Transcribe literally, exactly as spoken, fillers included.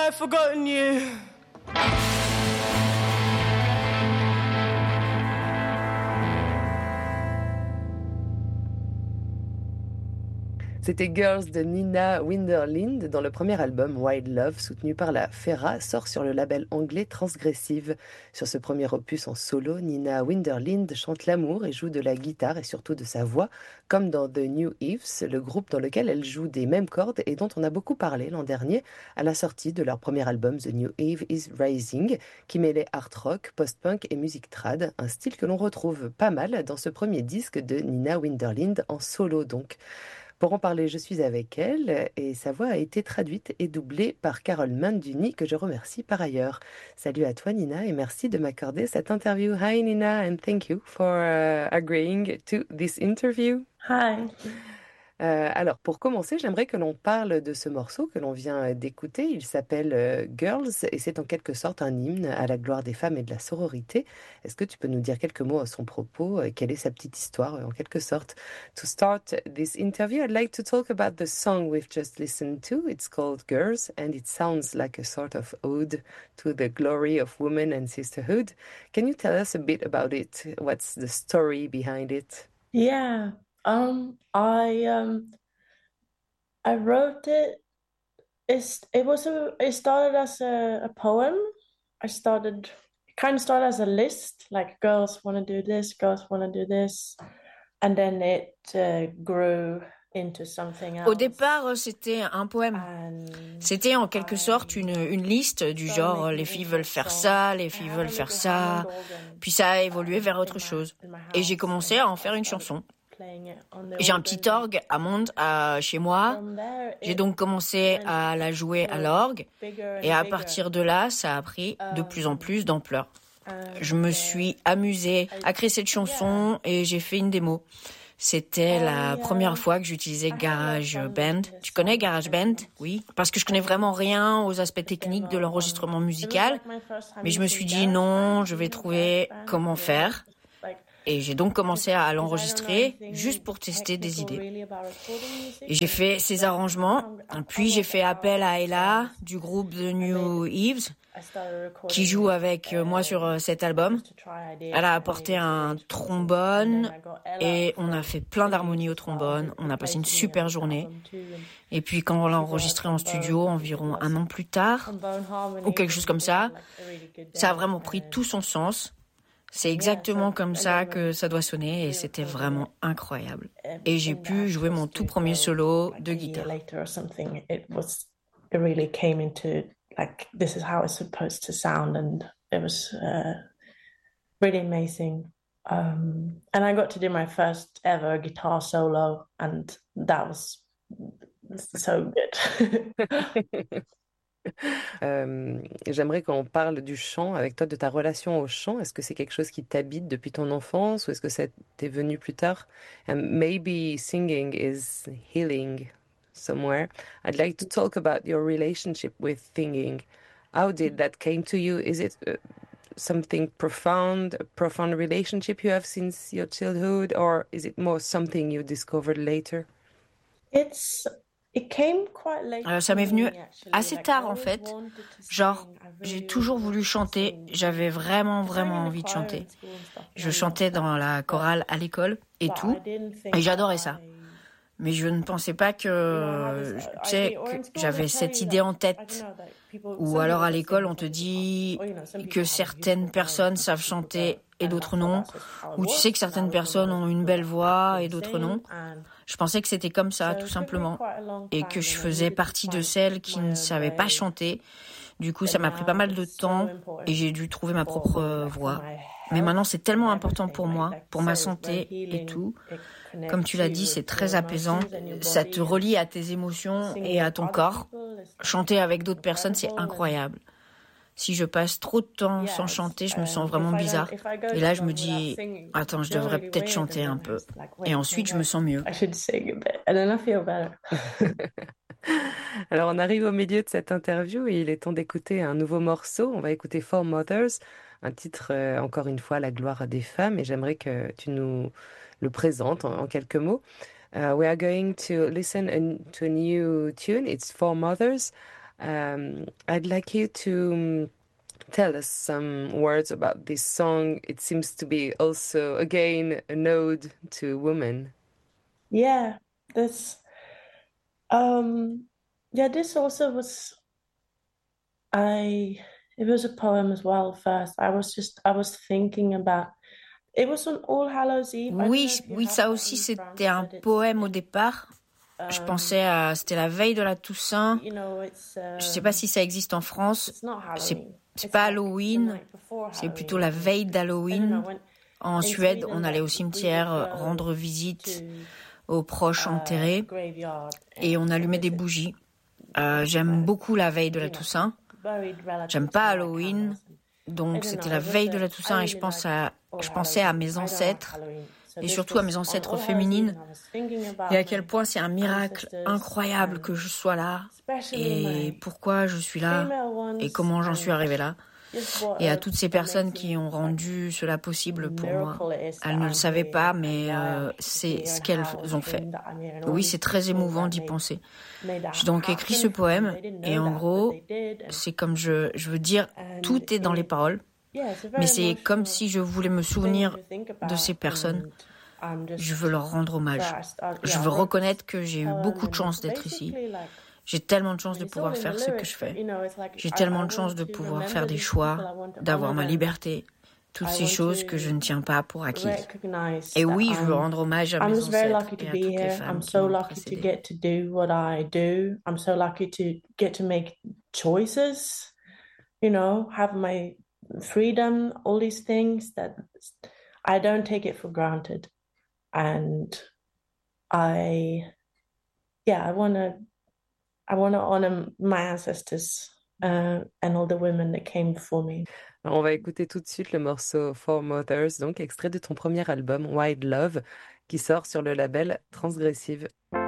I've forgotten you. C'était Girls de Nina Winderlind dans le premier album Wild Love, soutenu par la Fera, sort sur le label anglais Transgressive. Sur ce premier opus en solo, Nina Winderlind chante l'amour et joue de la guitare et surtout de sa voix, comme dans The New Eves, le groupe dans lequel elle joue des mêmes cordes et dont on a beaucoup parlé l'an dernier à la sortie de leur premier album The New Eve is Rising, qui mêlait art rock, post-punk et musique trad, un style que l'on retrouve pas mal dans ce premier disque de Nina Winderlind en solo donc. Pour en parler, je suis avec elle et sa voix a été traduite et doublée par Carole Manduni, que je remercie par ailleurs. Salut à toi Nina et merci de m'accorder cette interview. Hi Nina and thank you for uh, agreeing to this interview. Hi. Euh, alors, pour commencer, j'aimerais que l'on parle de ce morceau que l'on vient d'écouter. Il s'appelle euh, Girls et c'est en quelque sorte un hymne à la gloire des femmes et de la sororité. Est-ce que tu peux nous dire quelques mots à son propos? euh, Quelle est sa petite histoire, euh, en quelque sorte? To start this interview, I'd like to talk about the song we've just listened to. It's called Girls and it sounds like a sort of ode to the glory of women and sisterhood. Can you tell us a bit about it? What's the story behind it? Yeah. Um, I um, I wrote it. It's it was a. It started as a, a poem. I started. It kind of started as a list, like girls want to do this, girls want to do this, and then it uh, grew into something else. Au départ, c'était un poème. C'était en quelque sorte une, une liste du genre les filles veulent faire ça, les filles veulent faire ça. Puis ça a évolué vers autre chose. Et j'ai commencé à en faire une chanson. J'ai un petit orgue à Monde à, chez moi. J'ai donc commencé à la jouer à l'orgue. Et à partir de là, ça a pris de plus en plus d'ampleur. Je me suis amusée à créer cette chanson et j'ai fait une démo. C'était la première fois que j'utilisais GarageBand. Tu connais GarageBand? Oui. Parce que je connais vraiment rien aux aspects techniques de l'enregistrement musical. Mais je me suis dit non, je vais trouver comment faire. Et j'ai donc commencé à l'enregistrer juste pour tester des idées. Et j'ai fait ces arrangements. Puis j'ai fait appel à Ella du groupe The New Eves qui joue avec moi sur cet album. Elle a apporté un trombone et on a fait plein d'harmonies au trombone. On a passé une super journée. Et puis quand on l'a enregistré en studio environ un an plus tard, ou quelque chose comme ça, ça a vraiment pris tout son sens. C'est exactement comme ça que ça doit sonner et c'était vraiment incroyable. Et j'ai pu jouer mon tout premier solo de guitare. Like this is how it's supposed to sound, and it was uh, really amazing. Um, and I got to do my first ever guitar solo, and that was so good. euh, j'aimerais qu'on parle du chant avec toi, de ta relation au chant. Est-ce que c'est quelque chose qui t'habite depuis ton enfance ou est-ce que ça t'est venu plus tard? And maybe singing is healing somewhere. I'd like to talk about your relationship with singing. How did that came to you? Is it uh, something profound, a profound relationship you have since your childhood, or is it more something you discovered later? It's it came quite late. Euh, ça m'est venu assez tard en fait. Genre, j'ai toujours voulu chanter. J'avais vraiment, vraiment envie de chanter. Je chantais dans la chorale à l'école et tout, et j'adorais ça. Mais je ne pensais pas que, tu sais, que j'avais cette idée en tête. Ou alors à l'école, on te dit que certaines personnes savent chanter et d'autres non. Ou tu sais que certaines personnes ont une belle voix et d'autres non. Je pensais que c'était comme ça, tout simplement. Et que je faisais partie de celles qui ne savaient pas chanter. Du coup, ça m'a pris pas mal de temps et j'ai dû trouver ma propre voix. Mais maintenant, c'est tellement important pour moi, pour ma santé et tout. Comme tu l'as dit, c'est très apaisant. Ça te relie à tes émotions et à ton corps. Chanter avec d'autres personnes, c'est incroyable. Si je passe trop de temps sans chanter, je me sens vraiment bizarre. Et là, je me dis, attends, je devrais peut-être chanter un peu. Et ensuite, je me sens mieux. Alors, on arrive au milieu de cette interview et il est temps d'écouter un nouveau morceau. On va écouter Four Mothers, un titre, euh, encore une fois, la gloire des femmes. Et j'aimerais que tu nous le présentes en, en quelques mots. Uh, we are going to listen a, to a new tune. It's Four Mothers. Um, I'd like you to tell us some words about this song. It seems to be also, again, an ode to women. Yeah, this um yeah, this also was I it was a poem as well first. I was just I was thinking about it was on All Hallows Eve. I don't know Oui, if you oui, have ça that aussi in c'était France, un but it's poème au like, départ. Je um, pensais à, c'était la veille de la Toussaint. you know, it's Je sais pas um, si ça existe en France. it's not C'est Halloween. c'est It's pas like the Halloween, night before c'est Halloween plutôt la almost, veille because I don't know, d'Halloween. when En in Suède, Sweden, on allait au like, we would cimetière go rendre visite to aux proches a enterrés graveyard et on and allumait des visit bougies. Euh, j'aime beaucoup la veille de la Toussaint. buried J'aime relatives pas and light Halloween, candles. I donc don't c'était know, la it was veille de a- la I Toussaint et je really pense liked à, All je Hallows pensais à Eve. mes I don't like ancêtres Halloween. So et this surtout à was mes on ancêtres All Hallows Eve féminines and I was thinking about et à quel my point c'est un miracle ancestors incroyable and que je sois là especially et my pourquoi je suis là female ones et comment j'en and suis arrivée là. just what Et à a toutes ces personnes qui amazing, ont rendu cela possible like, pour moi. miracle it is that Elles ne le I'm savaient here pas, and mais why euh, I'm c'est here ce and qu'elles how ont it fait. came that I'm here and all Oui, these c'est très people émouvant that d'y made penser. made that J'ai donc écrit ce happen, and poème they didn't et know en that, but gros, they did, and- c'est comme je, je veux dire, and tout est dans les it- paroles, yeah, it's a very mais c'est comme emotional si je voulais me thing souvenir to think de about, ces personnes. and I'm just- Je veux leur rendre hommage. so I start- Je yeah, I veux wrote reconnaître que j'ai eu this beaucoup de poem chance and d'être ici. basically, like, J'ai tellement de chance I de mean, it's pouvoir all in faire the ce que lyrics, je fais. but, you know, it's like, J'ai I- tellement I de chance want de to pouvoir remember faire des these choix, people, I want to d'avoir honor ma them. liberté, toutes I ces want choses to que je ne tiens pas pour acquis. recognize Et that oui, je veux I'm- rendre hommage à I'm mes just very ancêtres lucky to et à be toutes les here. femmes I'm qui so m'ont lucky to précédée. get to do what I do. I'm so lucky to get to make choices, you know, have my freedom, all these things that I don't take it for granted. And I, yeah, I want to, I want to honor my ancestors uh, and all the women that came before me. Alors, on va écouter tout de suite le morceau Four Mothers, donc extrait de ton premier album Wild Love, qui sort sur le label Transgressive.